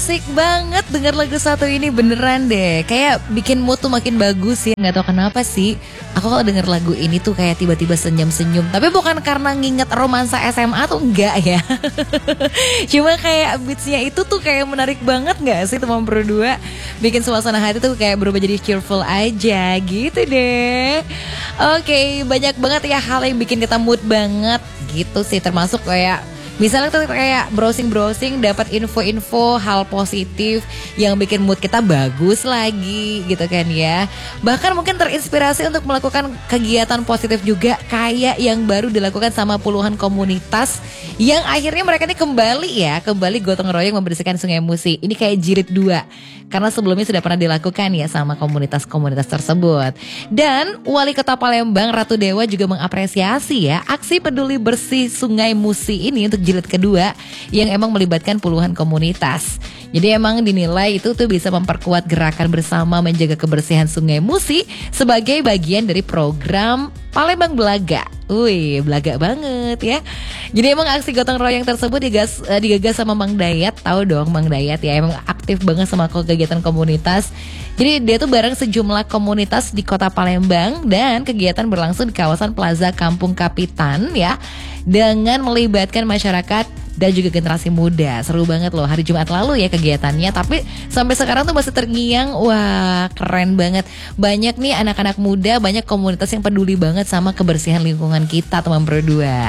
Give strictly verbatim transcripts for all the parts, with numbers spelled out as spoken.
Asik banget denger lagu satu ini, beneran deh. Kayak bikin mood tuh makin bagus ya. Gak tau kenapa sih, aku kalau denger lagu ini tuh kayak tiba-tiba senyum-senyum. Tapi bukan karena nginget romansa S M A tuh, enggak ya. Cuma kayak beatsnya itu tuh kayak menarik banget gak sih teman berdua. Bikin suasana hati tuh kayak berubah jadi cheerful aja gitu deh. Oke, banyak banget ya hal yang bikin kita mood banget gitu sih. Termasuk kayak misalnya tuh kayak browsing-browsing dapat info-info hal positif yang bikin mood kita bagus lagi gitu kan ya. Bahkan mungkin terinspirasi untuk melakukan kegiatan positif juga kayak yang baru dilakukan sama puluhan komunitas yang akhirnya mereka ini kembali ya, kembali gotong royong membersihkan Sungai Musi. Ini kayak jilid dua. Karena sebelumnya sudah pernah dilakukan ya sama komunitas-komunitas tersebut. Dan Wali Kota Palembang Ratu Dewa juga mengapresiasi ya aksi peduli bersih Sungai Musi ini untuk jilid kedua yang emang melibatkan puluhan komunitas. Jadi emang dinilai itu tuh bisa memperkuat gerakan bersama menjaga kebersihan Sungai Musi sebagai bagian dari program Palembang Belaga. Wih, belaga banget ya. Jadi emang aksi gotong royong tersebut digas, uh, digagas sama Mang Dayat. Tahu dong Mang Dayat ya, emang aktif banget sama kegiatan komunitas. Jadi dia tuh bareng sejumlah komunitas di kota Palembang. Dan kegiatan berlangsung di kawasan Plaza Kampung Kapitan ya, dengan melibatkan masyarakat dan juga generasi muda. Seru banget loh hari Jumat lalu ya kegiatannya. Tapi sampai sekarang tuh masih terngiang. Wah, keren banget. Banyak nih anak-anak muda, banyak komunitas yang peduli banget sama kebersihan lingkungan kita teman berdua.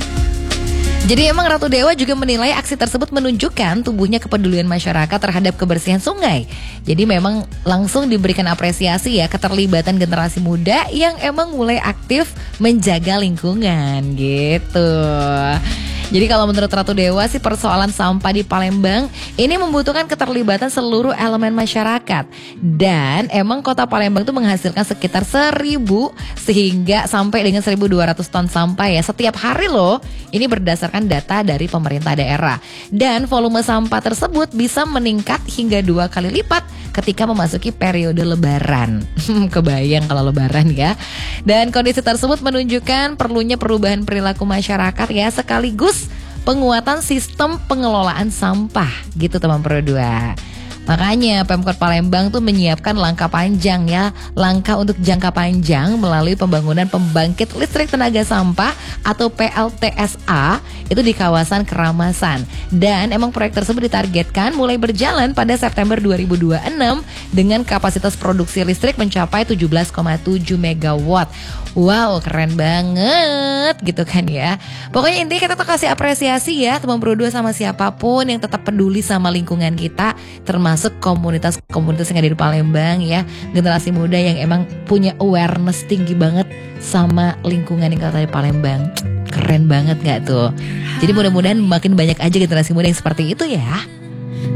Jadi emang Ratu Dewa juga menilai aksi tersebut menunjukkan tumbuhnya kepedulian masyarakat terhadap kebersihan sungai. Jadi memang langsung diberikan apresiasi ya keterlibatan generasi muda yang emang mulai aktif menjaga lingkungan gitu. Jadi kalau menurut Ratu Dewa sih persoalan sampah di Palembang ini membutuhkan keterlibatan seluruh elemen masyarakat. Dan emang kota Palembang tuh menghasilkan sekitar seribu hingga sampai dengan seribu dua ratus ton sampah ya setiap hari loh. Ini berdasarkan data dari pemerintah daerah. Dan volume sampah tersebut bisa meningkat hingga dua kali lipat ketika memasuki periode lebaran. Kebayang kalau lebaran ya. Dan kondisi tersebut menunjukkan perlunya perubahan perilaku masyarakat ya, sekaligus penguatan sistem pengelolaan sampah gitu teman berdua. Makanya Pemkot Palembang tuh menyiapkan langkah panjang ya, langkah untuk jangka panjang melalui pembangunan pembangkit listrik tenaga sampah atau P L T S A itu di kawasan Keramasan. Dan emang proyek tersebut ditargetkan mulai berjalan pada September dua ribu dua puluh enam dengan kapasitas produksi listrik mencapai tujuh belas koma tujuh megawatt. Wow, keren banget gitu kan ya. Pokoknya intinya kita tuh kasih apresiasi ya teman berdua sama siapapun yang tetap peduli sama lingkungan kita, termasuk komunitas-komunitas yang ada di Palembang ya. Generasi muda yang emang punya awareness tinggi banget sama lingkungan yang ada di Palembang. Keren banget gak tuh? Jadi mudah-mudahan makin banyak aja generasi muda yang seperti itu ya.